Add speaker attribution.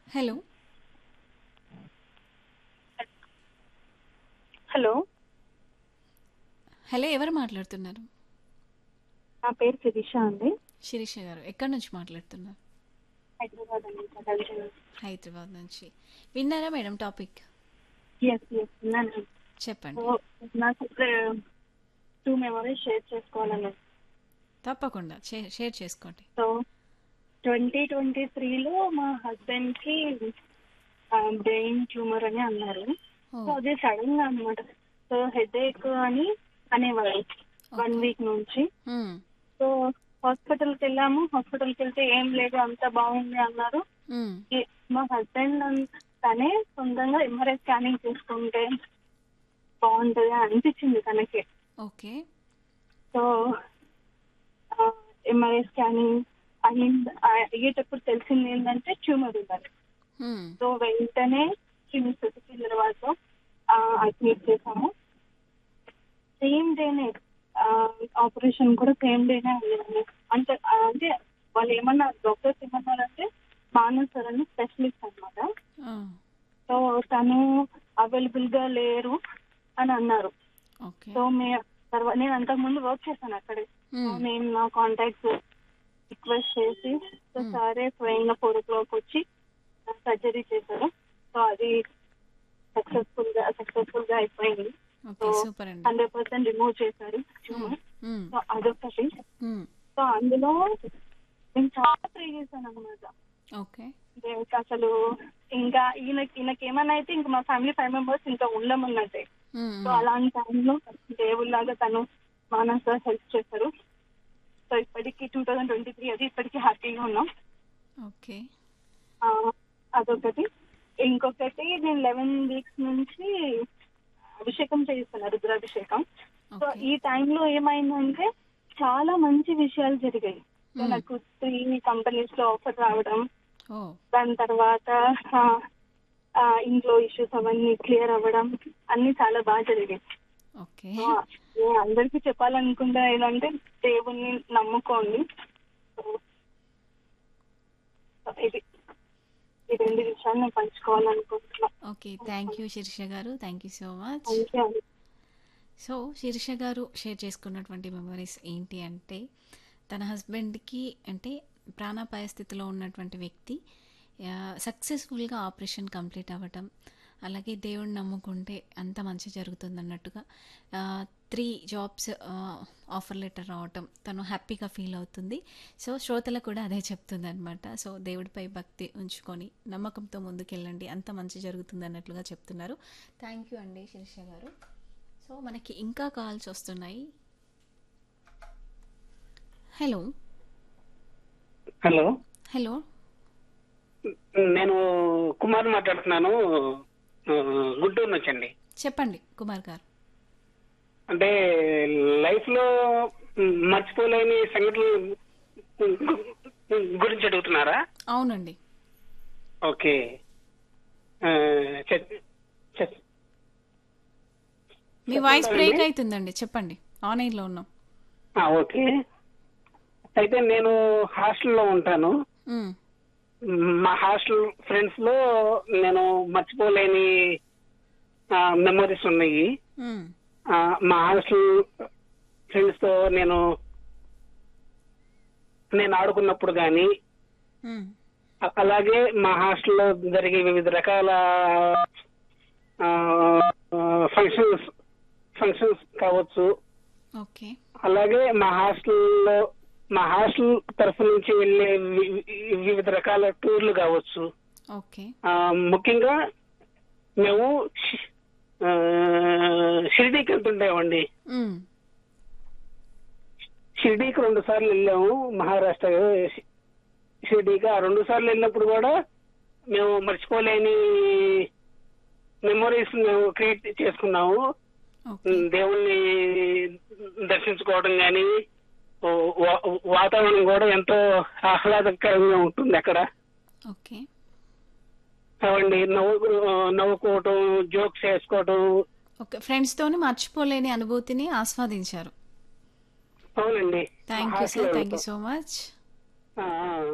Speaker 1: Hello.
Speaker 2: Hello.
Speaker 1: Hello, ఎవరు మాట్లాడుతున్నారు?
Speaker 2: నా పేరు శిరీష అండి.
Speaker 1: శిరీష గారు, ఎక్కడి నుంచి మాట్లాడుతున్నారు?
Speaker 2: హైదరాబాద్ అండి, ప్రపంచం.
Speaker 1: హైదరాబాద్ నుంచి. విన్నారా మేడం టాపిక్?
Speaker 2: ఎస్ ఎస్ ఉన్నాను. సో
Speaker 1: చెప్పండి.
Speaker 2: నాకు టూ మెమరీస్ షేర్ చేసుకోవాలని.
Speaker 1: తప్పకుండా షేర్ చేసుకోండి.
Speaker 2: సో 2023లో మా హస్బెండ్కి బ్రెయిన్ ట్యూమర్ అని అన్నారు.
Speaker 1: ఓ.
Speaker 2: సో అది సడన్ గా అనమాట. సో హెడేక్ అని అనేవారు 1 వీక్ నుంచి.
Speaker 1: మ్మ్.
Speaker 2: సో హాస్పిటల్కి వెళ్ళాము. హాస్పిటల్కి వెళ్తే ఏం లేదు, అంతా బాగుంది అన్నారు.
Speaker 1: మ్మ్.
Speaker 2: మా హస్బెండ్ తనే సొంతంగా ఎంఆర్ఐ స్కానింగ్ చేసుకుంటే బాగుంటుంది అని అనిపించింది తనకి.
Speaker 1: ఓకే.
Speaker 2: సో ఎంఆర్ఐ స్కానింగ్ అయ్యేటప్పుడు తెలిసింది ఏంటంటే ట్యూమర్ ఉందని.
Speaker 1: మ్మ్.
Speaker 2: సో వెంటనే సికింద్రాబాద్ లో అడ్మిట్ చేసాము. సేమ్ డేనే ఆపరేషన్ కూడా సేమ్ డేనే అయ్యింది. అంటే వాళ్ళు ఏమన్నారు, డాక్టర్స్ ఏమన్నారంటే మానసర్ అని స్పెషలిస్ట్ అనమాట.
Speaker 1: ఆ.
Speaker 2: సో తను అవైలబుల్ గా లేరు అని అన్నారు.
Speaker 1: ఓకే.
Speaker 2: సో తర్వాత నేను అంతకుముందు వర్క్ చేశాను అక్కడే. సో
Speaker 1: మ్మ్.
Speaker 2: నేను నా కాంటాక్ట్స్ రిక్వెస్ట్ చేసి సో సరే స్వయంగా 4 o'clock వచ్చి సర్జరీ చేశారు. సో అది సక్సెస్ఫుల్ గా అయిపోయింది.
Speaker 1: ఓకే,
Speaker 2: సో
Speaker 1: సూపర్ అండి.
Speaker 2: 100% రిమూవ్ చేశారు ట్యూమర్.
Speaker 1: మ్మ్.
Speaker 2: సో అదొకటి.
Speaker 1: మ్మ్.
Speaker 2: సో అందులో నేను చాలా ప్రే చేశాను అనమాట.
Speaker 1: ఓకే.
Speaker 2: దేవుడికి అసలు ఇంకా ఈయనకి ఏమన్నా అయితే ఇంకా మా ఫ్యామిలీ 5 members ఇంకా ఉండమన్నట్టే.
Speaker 1: మ్మ్.
Speaker 2: సో అలాంటి టైంలో దేవుళ్ళలాగా తను మానస హెల్ప్ చేశారు. సో ఇప్పటికి 2023 అది ఇప్పటికీ హ్యాపీగా ఉన్నాం.
Speaker 1: ఓకే.
Speaker 2: ఆ, అదొకటి. ఇంకొకటి, నేను 11 weeks నుంచి అభిషేకం చేయిస్తాను, రుద్రాభిషేకం. So
Speaker 1: okay.
Speaker 2: ఈ టైంలో ఏమైందంటే చాలా మంచి విషయాలు జరిగాయి. సో
Speaker 1: మ్మ్.
Speaker 2: నాకు 3 companies లో ఆఫర్ రావడం,
Speaker 1: ఓ.
Speaker 2: దాని తర్వాత ఇంట్లో ఇష్యూస్ అవన్నీ క్లియర్ అవ్వడం, అన్ని చాలా బాగా జరిగాయి.
Speaker 1: ఓకే.
Speaker 2: సో నేను అందరికీ చెప్పాలనుకుంటే ఏంటంటే దేవుణ్ణి నమ్ముకోండి. సో ఇది ఈ 2 విషయాలు నేను పంచుకోవాలనుకుంటున్నా.
Speaker 1: ఓకే, థ్యాంక్ యూ శిరీష గారు, thank you so much.
Speaker 2: Thank you.
Speaker 1: So Sirisha గారు షేర్ చేసుకున్నటువంటి మెమరీస్ ఏంటి అంటే, తన హస్బెండ్కి అంటే ప్రాణాపాయ స్థితిలో ఉన్నటువంటి వ్యక్తి సక్సెస్ఫుల్గా ఆపరేషన్ కంప్లీట్ అవ్వటం, అలాగే దేవుడిని నమ్ముకుంటే అంత మంచి జరుగుతుంది అన్నట్టుగా 3 jobs ఆఫర్ లెటర్ రావటం, తను హ్యాపీగా ఫీల్ అవుతుంది. సో శ్రోతలకు కూడా అదే చెప్తుంది అనమాట. సో దేవుడిపై భక్తి ఉంచుకొని నమ్మకంతో ముందుకెళ్ళండి, అంత మంచి జరుగుతుంది అన్నట్లుగా చెప్తున్నారు. థ్యాంక్ యూ అండి శిరీష గారు. సో మనకి ఇంకా కాల్స్ వస్తున్నాయి. హలో.
Speaker 3: Hello,
Speaker 1: hello.
Speaker 3: నేను కుమార్ మాట్లాడుతున్నాను, గుంటూరు నుంచి అండి.
Speaker 1: చెప్పండి కుమార్ గారు.
Speaker 3: అంటే లైఫ్ లో మర్చిపోలేని సంఘటనలు గురించి అడుగుతున్నారా?
Speaker 1: అవునండి.
Speaker 3: ఓకే. ఆ, చెప్- చెప్-
Speaker 1: మీ వాయిస్
Speaker 3: చెప్పండి.
Speaker 1: బ్రేక్ అవుతుందండి, చెప్పండి. ఆన్లైన్లో ఉన్నాం.
Speaker 3: ఓకే. అయితే నేను హాస్టల్లో ఉంటాను.
Speaker 1: మ్.
Speaker 3: మా హాస్టల్ ఫ్రెండ్స్ లో నేను మర్చిపోలేని మెమరీస్ ఉన్నాయి.
Speaker 1: మ్.
Speaker 3: మా హాస్టల్ ఫ్రెండ్స్ తో నేను ఆడుకున్నప్పుడు కానీ,
Speaker 1: మ్.
Speaker 3: అలాగే మా హాస్టల్లో జరిగే వివిధ రకాల ఫంక్షన్స్ కావచ్చు,
Speaker 1: ఓకే.
Speaker 3: అలాగే మా హాస్టల్ తరఫు నుంచి వెళ్ళే వివిధ రకాల టూర్లు కావచ్చు.
Speaker 1: ఓకే.
Speaker 3: ముఖ్యంగా మేము షిరిడీకి వెళ్తుంటామండి.
Speaker 1: మ్.
Speaker 3: షిరిడీకి 2 సార్లు వెళ్ళాము, మహారాష్ట్ర షిరిడీకి. ఆ 2 సార్లు వెళ్ళినప్పుడు కూడా మేము మర్చిపోలేని మెమరీస్ మేము క్రియేట్ చేసుకున్నాము.
Speaker 1: ఓకే.
Speaker 3: దేవుణ్ణి దర్శించుకోవడం కానీ, వాతావరణం కూడా ఎంతో ఆహ్లాదకరంగా ఉంటుంది అక్కడ.
Speaker 1: ఓకే.
Speaker 3: అవండి నవ్వుకోవటం, జోక్స్ వేసుకోవటం.
Speaker 1: ఓకే, ఫ్రెండ్స్తోని మర్చిపోలేని అనుభూతిని ఆస్వాదించారు.
Speaker 3: అవునండి.
Speaker 1: Thank you sir, thank you so much.